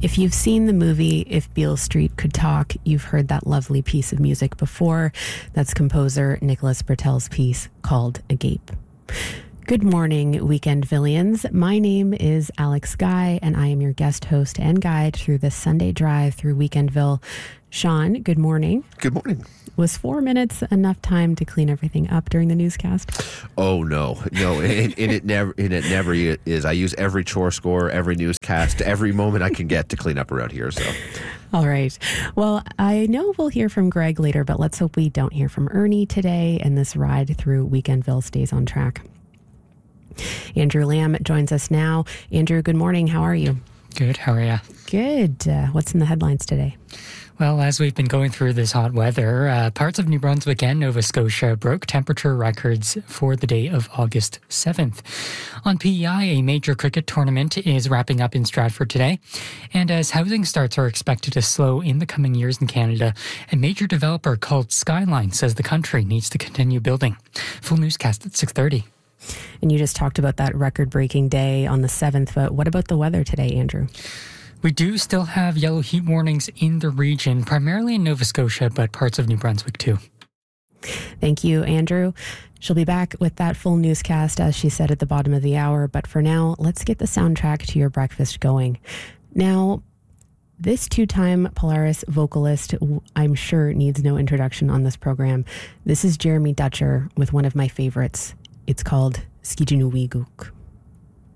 If you've seen the movie If Beale Street Could Talk, you've heard that lovely piece of music before. That's composer Nicholas Britell's piece called Agape. Good morning, Weekendvillians. My name is Alex Guy, and I am your guest host and guide through this Sunday drive through Weekendville. Sean, good morning. Good morning. Was 4 minutes enough time to clean everything up during the newscast? Oh no, it never is. I use every chore score, every newscast, every moment I can get to clean up around here. So, all right. Well, I know we'll hear from Greg later, but let's hope we don't hear from Ernie today, and this ride through Weekendville stays on track. Andrew Lamb joins us now. Andrew, good morning. How are you? Good. How are you? Good. What's in the headlines today? Well, as we've been going through this hot weather, parts of New Brunswick and Nova Scotia broke temperature records for the day of August 7th. On PEI, a major cricket tournament is wrapping up in Stratford today. And as housing starts are expected to slow in the coming years in Canada, a major developer called Skyline says the country needs to continue building. Full newscast at 6:30. And you just talked about that record-breaking day on the 7th, but what about the weather today, Andrew? We do still have yellow heat warnings in the region, primarily in Nova Scotia, but parts of New Brunswick too. Thank you, Andrew. She'll be back with that full newscast, as she said at the bottom of the hour. But for now, let's get the soundtrack to your breakfast going. Now, this two-time Polaris vocalist, I'm sure, needs no introduction on this program. This is Jeremy Dutcher with one of my favorites. It's called Skijinuwiguk.